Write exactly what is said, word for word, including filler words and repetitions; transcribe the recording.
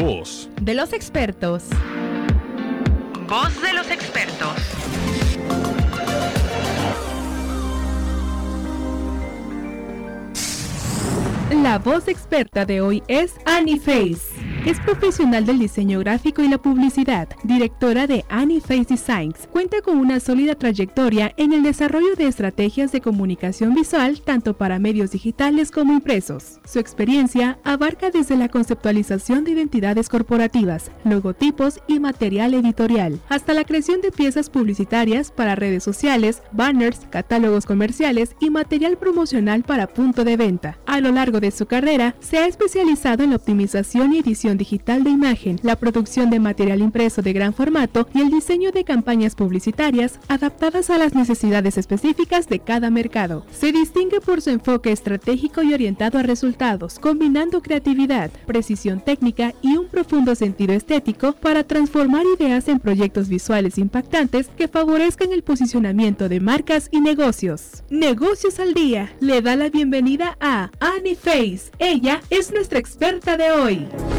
Voz de los expertos. Voz de los expertos. La voz experta de hoy es Annie Face. Es profesional del diseño gráfico y la publicidad, directora de Annie Face Designs. Cuenta con una sólida trayectoria en el desarrollo de estrategias de comunicación visual tanto para medios digitales como impresos. Su experiencia abarca desde la conceptualización de identidades corporativas, logotipos y material editorial, hasta la creación de piezas publicitarias para redes sociales, banners, catálogos comerciales y material promocional para punto de venta. A lo largo de su carrera, se ha especializado en la optimización y edición digital de imagen, la producción de material impreso de gran formato y el diseño de campañas publicitarias adaptadas a las necesidades específicas de cada mercado. Se distingue por su enfoque estratégico y orientado a resultados, combinando creatividad, precisión técnica y un profundo sentido estético para transformar ideas en proyectos visuales impactantes que favorezcan el posicionamiento de marcas y negocios. Negocios al Día le da la bienvenida a Annie Face. Ella es nuestra experta de hoy.